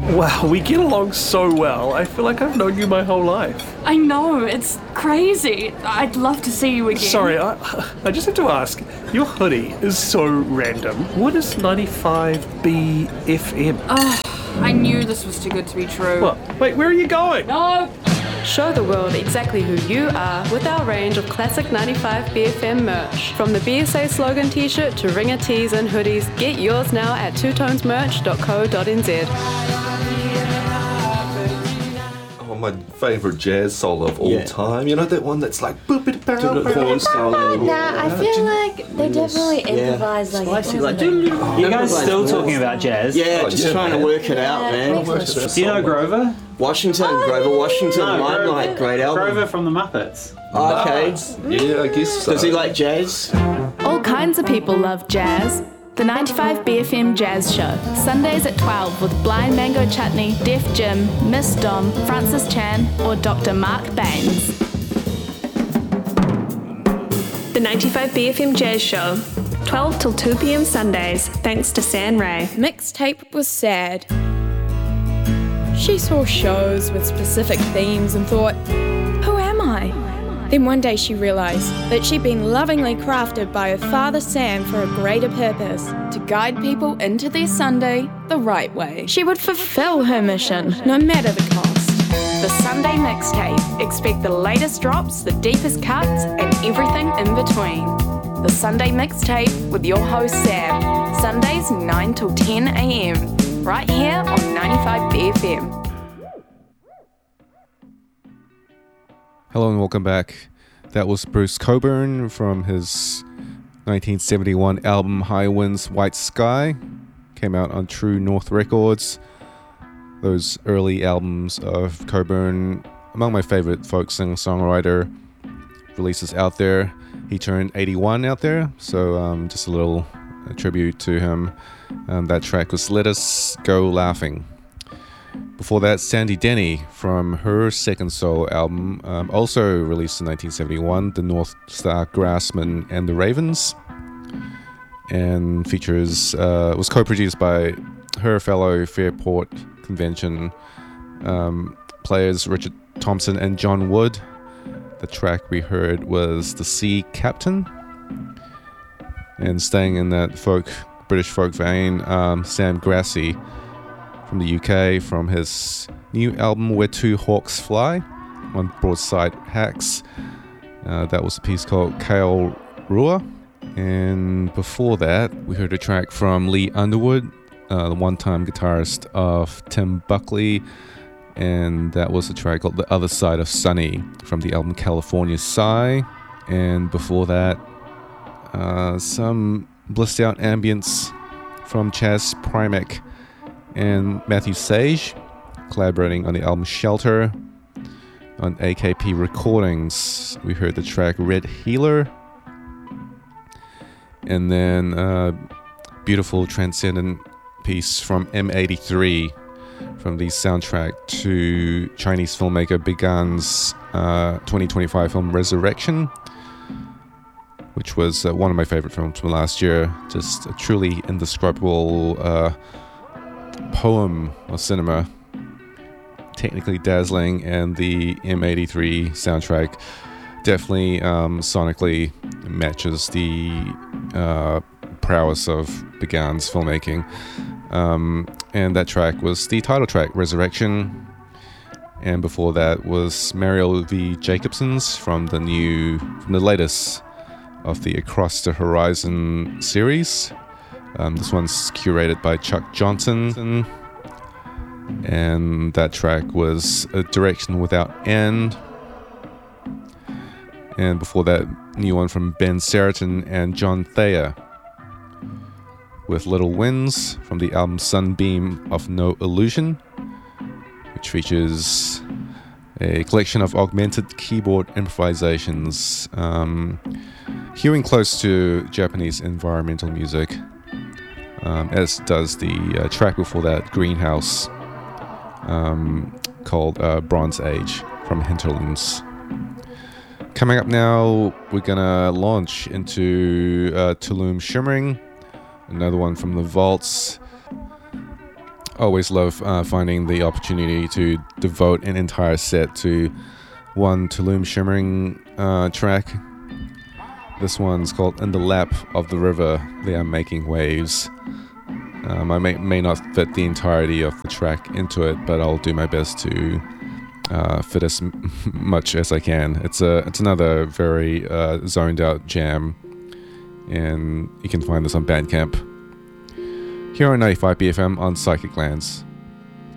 Wow, we get along so well. I feel like I've known you my whole life. I know, it's crazy. I'd love to see you again. Sorry, I just have to ask. Your hoodie is so random. What is 95B FM? I knew this was too good to be true. What? Wait, where are you going? No! Show the world exactly who you are with our range of classic 95 BFM merch. From the BSA slogan t-shirt to ringer tees and hoodies, get yours now at twotonesmerch.co.nz. Oh, my favourite jazz solo of all time. You know that one that's like boop it Doing the corn style. Nah, I feel like they definitely improvise like Spicy, like You guys still talking about jazz? Yeah, just trying to work it out, man. Do you know Grover? Grover Washington, Limelight, great album. Grover from the Muppets. Oh, okay. Yeah, I guess so. Does he like jazz? All kinds of people love jazz. The 95 BFM Jazz Show, Sundays at 12 with Blind Mango Chutney, Def Jim, Miss Dom, Francis Chan or Dr. Mark Baines. The 95 BFM Jazz Show, 12 till 2 p.m. Sundays, thanks to San Ray. Mixtape was sad. She saw shows with specific themes and thought, who am I? Then one day she realised that she'd been lovingly crafted by her father Sam for a greater purpose, to guide people into their Sunday the right way. She would fulfil her mission, no matter the cost. The Sunday Mixtape. Expect the latest drops, the deepest cuts, and everything in between. The Sunday Mixtape with your host Sam. Sundays 9 till 10 a.m. Right here on 95 BFM. Hello and welcome back. That was Bruce Cockburn from his 1971 album High Winds, White Sky. Came out on True North Records. Those early albums of Cockburn, among my favorite folk singer-songwriter releases out there. He turned 81 out there, so just a little tribute to him. That track was Let Us Go Laughing. Before that, Sandy Denny from her second solo album, also released in 1971, The North Star Grassmen and the Ravens, and was co-produced by her fellow Fairport Convention players Richard Thompson and John Wood. The track we heard was The Sea Captain. And staying in that British folk vein, Sam Grassi from the UK, from his new album Where Two Hawks Fly on Broadside Hacks. That was a piece called Kale Rua. And before that, we heard a track from Lee Underwood, the one-time guitarist of Tim Buckley, and that was a track called The Other Side of Sunny from the album California Sigh. And before that, some blissed out ambience from Chaz Primack and Matthew Sage, collaborating on the album Shelter. On AKP Recordings, we heard the track Red Healer. And then a beautiful transcendent piece from M83 from the soundtrack to Chinese filmmaker Began's 2025 film Resurrection, which was one of my favorite films from last year. Just a truly indescribable poem of cinema, technically dazzling, and the M83 soundtrack definitely sonically matches the prowess of Began's filmmaking. And that track was the title track, Resurrection. And before that was Mariel V. Jacobson's from the latest of the Across the Horizon series. This one's curated by Chuck Johnson. And that track was A Direction Without End. And before that, new one from Ben Seriton and John Thayer with Little Winds from the album Sunbeam of No Illusion, which features a collection of augmented keyboard improvisations, hewing close to Japanese environmental music, as does the track before that, Greenhouse, called Bronze Age from Hinterlands. Coming up now, we're gonna launch into Tulum Shimmering, another one from the Vaults. always love finding the opportunity to devote an entire set to one Tulum Shimmering track. This one's called In the Lap of the River. They Are Making Waves. I may not fit the entirety of the track into it, but I'll do my best to fit as much as I can. It's another very zoned out jam, and you can find this on Bandcamp. Here on 95 BFM on Psychic Lands.